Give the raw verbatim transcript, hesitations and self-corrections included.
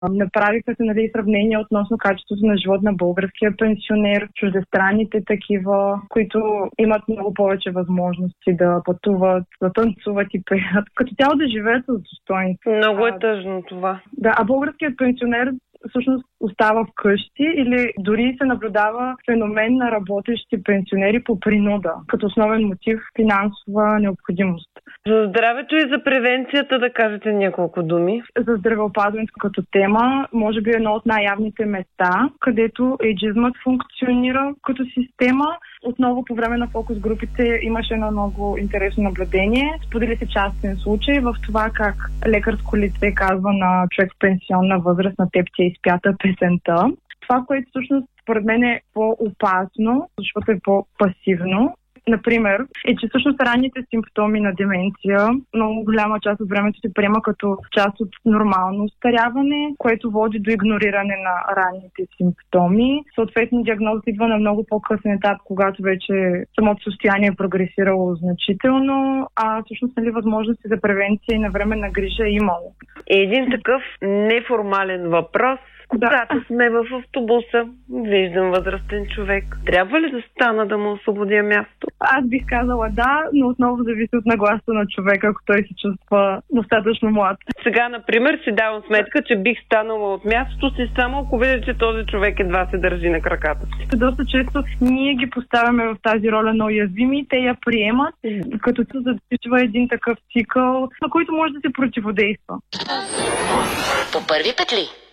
Направиха се, нали, сравнения относно качеството на живот на българския пенсионер, чуждестранните такива, които имат много повече възможности да пътуват, да танцуват и пеят, като цяло да живеят с достоинство. Много е тъжно това. Да, а българският пенсионер всъщност остава вкъщи или дори се наблюдава феномен на работещи пенсионери по принуда, като основен мотив финансова необходимост. За здравето и за превенцията да кажете няколко думи. За здравеопазването като тема, може би едно от най-явните места, където ейджизмът функционира като система. Отново по време на фокус групите имаше едно много интересно наблюдение. Сподели се частен случай в това как лекарско лице казва на човек в пенсионна възраст: на теб ти е изпята песента. Това, което всъщност според мен е по-опасно, защото е по-пасивно, например, е, че всъщност ранните симптоми на деменция много голяма част от времето се приема като част от нормално старяване, което води до игнориране на ранните симптоми. Съответно, диагнозата идва на много по-късен етап, когато вече самото състояние е прогресирало значително, а всъщност, нали, възможности за превенция и навременна грижа е имало. Един такъв неформален въпрос. Когато сме в автобуса, виждам възрастен човек. Трябва ли да стана да му освободя място? Аз бих казала да, но отново зависи от нагласа на човека, ако той се чувства достатъчно млад. Сега, например, си давам сметка, че бих станала от мястото си само ако видя, че този човек едва се държи на краката си. Доста често ние ги поставяме в тази роля на уязвими, те я приемат, като се задвижва един такъв цикъл, на който може да се противодейства. По първи петли.